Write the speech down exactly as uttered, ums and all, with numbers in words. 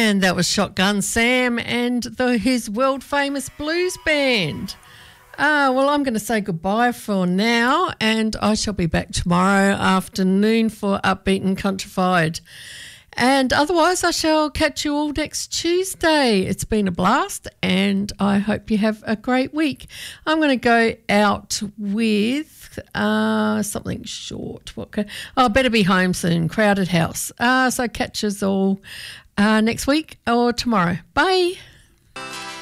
And that was Shotgun Sam and the, his world-famous blues band. Uh, well, I'm going to say goodbye for now, and I shall be back tomorrow afternoon for Upbeat and Countrified. And otherwise, I shall catch you all next Tuesday. It's been a blast, and I hope you have a great week. I'm going to go out with uh, something short. What can, oh, Better Be Home Soon, Crowded House. Uh, so catch us all uh, next week or tomorrow. Bye.